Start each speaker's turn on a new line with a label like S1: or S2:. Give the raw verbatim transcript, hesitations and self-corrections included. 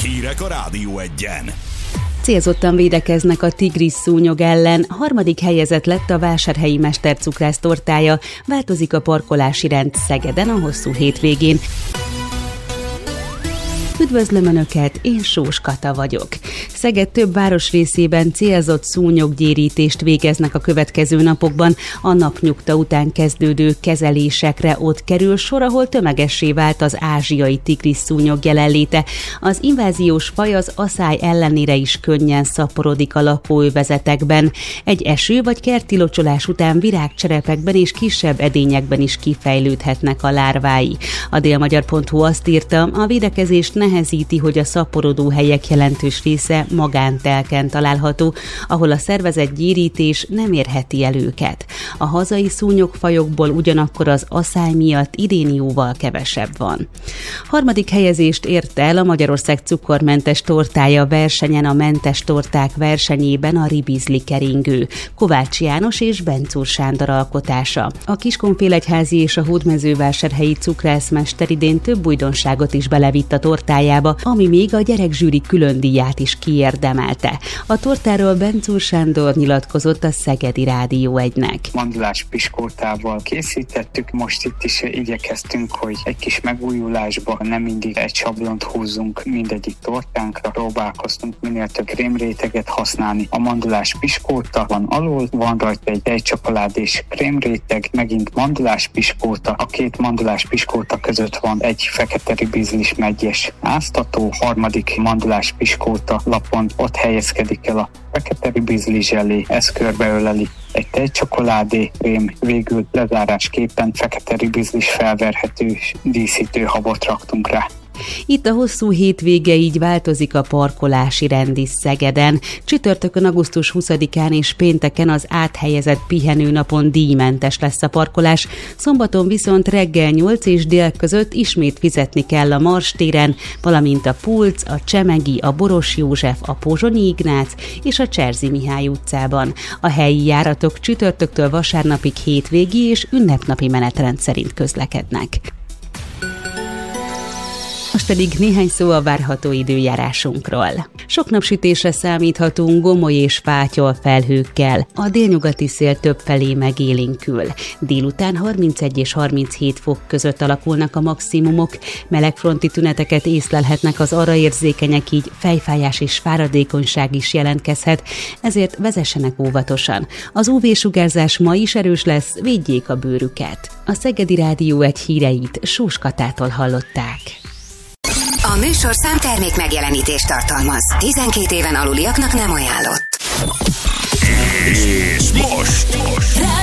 S1: Hírek a Rádió Egyen.
S2: Célzottan védekeznek a tigris szúnyog ellen, harmadik helyezett lett a vásárhelyi mestercukrász tortája, változik a parkolási rend Szegeden a hosszú hétvégén. Üdvözlöm Önöket, én Sós Kata vagyok. Szeged több városrészében célzott szúnyoggyérítést végeznek a következő napokban. A napnyugta után kezdődő kezelésekre ott kerül sor, ahol tömegessé vált az ázsiai tigris szúnyog jelenléte. Az inváziós faj az aszály ellenére is könnyen szaporodik a lakóövezetekben. Egy eső vagy kerti locsolás után virágcserepekben és kisebb edényekben is kifejlődhetnek a lárvái. A délmagyar pont hu azt írta, a védekezést nehezíti, hogy a szaporodó helyek jelentős része magántelken található, ahol a szervezett gyérítés nem érheti el őket. A hazai szúnyogfajokból ugyanakkor az aszály miatt idén jóval kevesebb van. Harmadik helyezést ért el a Magyarország cukormentes tortája versenyen a mentes torták versenyében a ribizli keringő, Kovács János és Bencúr Sándor alkotása. A Kiskunfélegyházi és a Hódmezővásárhelyi cukrászmester idén több újdonságot is belevitt a tortájába, ami még a gyerekzsűri külön díját is kiérdemelte. A tortáról Bencúr Sándor nyilatkozott a Szegedi Rádió egynek.
S3: Mandulás piskótával készítettük, most itt is igyekeztünk, hogy egy kis megújulásba nem mindig egy sablont húzzunk mindegyik tortánkra, próbálkoztunk minél több krémréteget használni. A mandulás piskóta van alul, van rajta egy tejcsokoládés krémréteg, megint mandulás piskóta, a két mandulás piskóta között van egy fekete ribizlis meggyes áztató, harmadik mandulás piskóta lapon ott helyezkedik el a fekete ribizli zselé, ez körbeöleli egy tejcsokoládé krém, végül lezárásképpen fekete ribizlis felverhető díszítő habot raktunk rá.
S2: Itt a hosszú hétvége, így változik a parkolási rend is Szegeden. Csütörtökön augusztus huszadikán és pénteken az áthelyezett pihenőnapon díjmentes lesz a parkolás, szombaton viszont reggel nyolc és dél között ismét fizetni kell a Mars téren, valamint a Pulc, a Csemegi, a Boros József, a Pozsonyi Ignác és a Cserzi Mihály utcában. A helyi járatok csütörtöktől vasárnapig hétvégi és ünnepnapi menetrend szerint közlekednek. Most pedig néhány szó a várható időjárásunkról. Sok napsütésre számíthatunk Gomoly és Fátyol felhőkkel. A délnyugati szél többfelé megélénkül. Délután harmincegy és harminchét fok között alakulnak a maximumok. Melegfronti tüneteket észlelhetnek az arra érzékenyek, így fejfájás és fáradékonyság is jelentkezhet, ezért vezessenek óvatosan. Az ú vé-sugárzás ma is erős lesz, védjék a bőrüket. A Szegedi Rádió egy híreit Sós Katától hallották.
S4: A műsor számtermék megjelenítést tartalmaz. tizenkét éven aluliaknak nem ajánlott.
S1: És most! most.